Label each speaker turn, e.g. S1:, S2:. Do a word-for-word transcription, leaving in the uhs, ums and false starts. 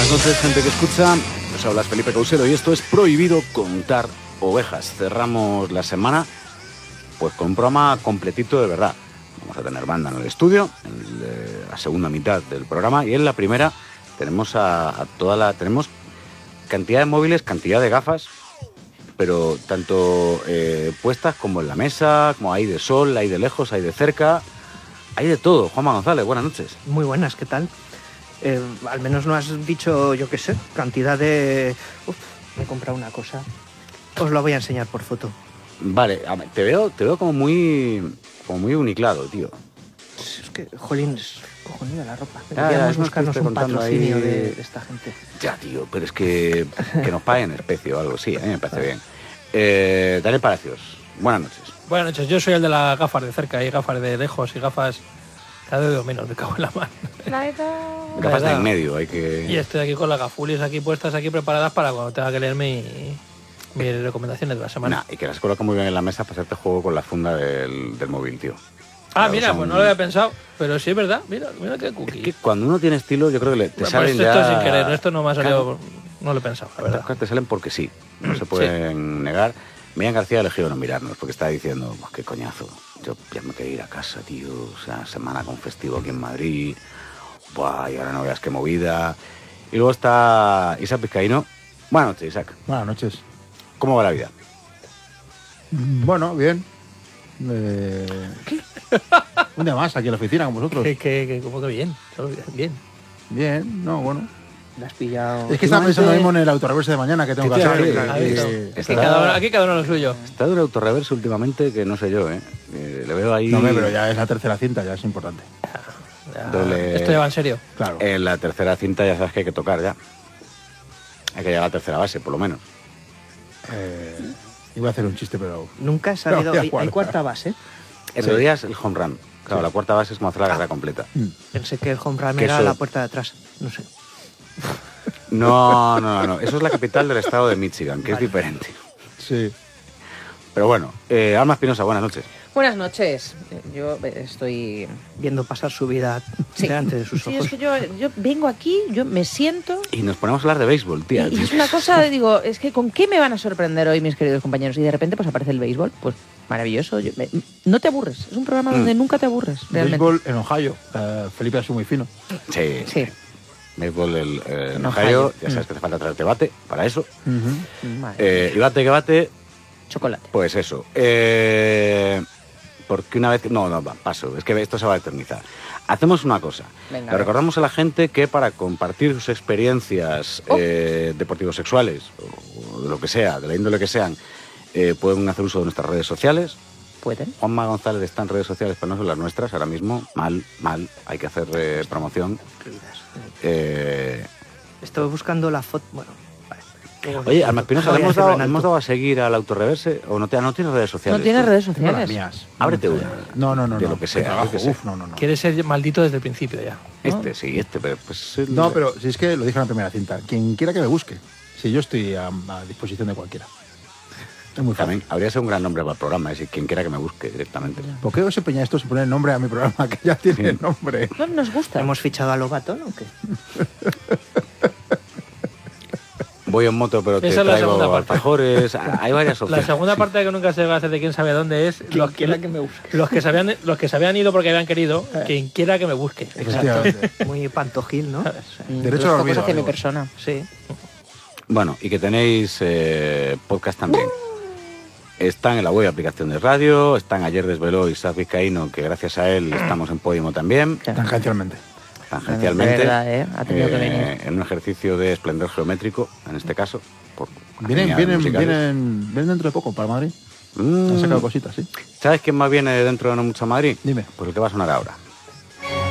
S1: Buenas noches, gente que escucha. Os habla Felipe Causero y esto es Prohibido Contar Ovejas. Cerramos la semana pues con un programa completito de verdad. Vamos a tener banda en el estudio, en la segunda mitad del programa, y en la primera tenemos a, a toda la... tenemos cantidad de móviles, cantidad de gafas, pero tanto eh, puestas como en la mesa, como hay de sol, hay de lejos, hay de cerca, hay de todo. Juanma González, buenas noches.
S2: Muy buenas, ¿qué tal? Eh, al menos no has dicho, yo qué sé, cantidad de... Uf, me he comprado una cosa. Os lo voy a enseñar por foto.
S1: Vale, a ver, te veo, te veo como muy, como muy uniclado, tío.
S2: Es que, jolín, es cojonuda la ropa.
S1: Ya,
S2: Deberíamos
S1: ya,
S2: buscarnos
S1: estoy
S2: un
S1: contando
S2: patrocinio
S1: ahí...
S2: de, de esta gente.
S1: Ya, tío, pero es que que nos paguen en especie o algo, sí, a mí me parece bien. Eh, Daniel Palacios, buenas noches.
S3: Buenas noches, yo soy el de las gafas de cerca y gafas de lejos y gafas... Cada vez veo menos, me cago en la mano.
S1: Gafas de en medio, hay que...
S3: Y estoy aquí con las gafulis aquí puestas, aquí preparadas para cuando tenga que leer mi, mis recomendaciones de la semana.
S1: Nah, y que las coloca muy bien en la mesa para hacerte juego con la funda del, del móvil, tío.
S3: Ah,
S1: Claro,
S3: mira,
S1: son...
S3: pues no lo había pensado, pero sí es verdad, mira, mira qué cookie.
S1: Es que cuando uno tiene estilo, yo creo que le, te
S3: Bueno,
S1: salen
S3: pues
S1: ya...
S3: esto sin querer, esto no me ha salido,
S1: Claro.
S3: no lo he pensado, la
S1: Las
S3: verdad.
S1: cosas te salen porque sí, no se pueden negar. Miriam García ha elegido no mirarnos porque está diciendo, pues qué coñazo, yo ya me quiero ir a casa, tío, o sea, semana con festivo aquí en Madrid, buah, y ahora no veas qué movida. Y luego está Isaac Vizcaíno. Buenas noches, Isaac.
S4: Buenas noches.
S1: ¿Cómo va la vida?
S4: Bueno, bien. Eh... Un día más aquí en la oficina con vosotros.
S3: Que, que, que, como que bien, solo bien.
S4: Bien, no, bueno.
S2: La has pillado.
S4: Es que estaba pensando mismo en el autorreverse de mañana que tengo
S1: ¿Qué
S4: que
S1: te
S4: hacer.
S1: hace?
S4: y-
S3: ¿Has
S4: y-
S3: visto?
S4: y-
S3: Aquí cada uno, aquí cada uno lo suyo.
S1: Está de un autorreverso últimamente que no sé yo, ¿eh? Eh, le veo ahí...
S4: No, hombre, pero ya es la tercera cinta, ya es importante.
S3: Ya,
S1: Doble-
S3: Esto ya va en serio.
S4: Claro.
S1: En la tercera cinta ya sabes que hay que tocar ya. Hay que llegar a la tercera base, por lo menos.
S4: Eh, iba a hacer un chiste, pero...
S2: Nunca he salido...
S4: No, ya,
S2: hay,
S4: Juan.
S2: hay cuarta base.
S1: En
S4: Sí.
S1: realidad es el home run. Claro,
S4: Sí.
S1: la cuarta base es como hacer la carrera completa.
S2: Pensé que el home run
S1: Que
S2: era
S1: eso-
S2: la puerta de atrás. No sé.
S1: No, no, no, no. Eso es la capital del estado de Michigan, que es diferente.
S4: Sí.
S1: Pero bueno, eh, Alma Espinosa, buenas noches.
S5: Buenas noches. Yo estoy...
S2: Viendo pasar su vida
S5: Sí.
S2: delante de sus
S5: Sí,
S2: ojos.
S5: es que yo, yo vengo aquí, yo me siento...
S1: Y nos ponemos a hablar de béisbol,
S5: Y,
S1: tía.
S5: y es una cosa, digo, es que ¿con qué me van a sorprender hoy mis queridos compañeros? Y de repente pues aparece el béisbol, pues maravilloso. Yo- me- no te aburres, es un programa donde
S1: Mm.
S5: nunca te aburres, realmente.
S4: Béisbol en Ohio. Eh, Felipe es muy fino.
S1: Sí,
S5: Sí.
S1: béisbol el, eh, en
S5: En
S1: Ohio,
S5: Ohio.
S1: ya sabes que hace falta traer debate para eso.
S5: Madre
S1: Eh,
S5: mía.
S1: y bate que bate,
S5: Chocolate.
S1: pues eso. Eh, porque una vez... que- No, no, va, paso. Es que esto se va a eternizar. Hacemos una cosa.
S5: Venga,
S1: Le
S5: a ver.
S1: recordamos a la gente que para compartir sus experiencias
S5: Oh.
S1: eh, deportivos sexuales, o de lo que sea, de la índole que sean, eh, pueden hacer uso de nuestras redes sociales.
S5: ¿Pueden?
S1: Juanma González está en redes sociales, pero no son las nuestras ahora mismo. Mal, mal. Hay que hacer eh, promoción. Eh,
S2: Estoy buscando la foto... Bueno, vale. Luego-
S1: oye, Alma Espinosa, ¿le
S2: Voy a
S1: hemos
S2: decirlo
S1: dado,
S2: en
S1: ¿le
S2: alto.
S1: hemos dado a seguir al autorreverse? ¿O no, te, no tienes redes sociales?
S5: No tienes
S1: tú?
S5: redes
S4: Tengo las
S5: sociales.
S4: mías.
S1: Ábrete una.
S4: No, no, no.
S1: De
S4: no.
S1: lo que sea,
S4: De trabajo.
S1: yo qué sé.
S4: Uf, no, no, no.
S3: Quiere ser maldito desde el principio ya.
S1: Este, sí, este, pero pues... el-
S4: No, pero si es que lo dije en la primera cinta. Quien quiera que me busque. Si yo estoy a, a disposición de cualquiera. Es muy fácil.
S1: También habría sido un gran nombre para el programa, es decir, quien quiera que me busque directamente.
S4: ¿Por qué os empeñáis esto en poner nombre a mi programa que ya tiene
S1: Sí.
S4: nombre?
S5: No nos gusta.
S2: ¿Hemos fichado a Lobatón o qué?
S1: Voy en moto, pero te
S3: Esa es la
S1: traigo
S3: segunda parte.
S1: alfajores. Hay varias
S3: La
S1: opciones.
S3: segunda parte que nunca se va a hacer de quién sabe dónde es los que,
S2: me busque.
S3: los que se habían los que se habían ido porque habían querido, quien quiera que me busque.
S4: Efectivamente.
S2: Muy pantojil, ¿no?
S5: Mm,
S4: Derecho
S5: los
S4: al
S5: focos
S4: olvido,
S5: hacia mi
S4: amigos.
S5: persona.
S2: Sí.
S1: Bueno, y que tenéis eh, podcast también. Están en la web y aplicación de radio, están ayer desveló Isaac Vizcaíno, que gracias a él estamos en Podimo también,
S4: Tangencialmente.
S1: tangencialmente.
S5: De verdad, ¿eh? Ha tenido que
S1: eh,
S5: venir.
S1: En un ejercicio de esplendor geométrico, en este caso. Por
S4: Vienen,
S1: genial,
S4: vienen,
S1: musicales.
S4: vienen, vienen dentro de poco para Madrid.
S1: Mm.
S4: Han sacado cositas, sí.
S1: ¿Sabes quién más viene dentro de no mucho a Madrid?
S4: Dime.
S1: Pues el que va a sonar ahora.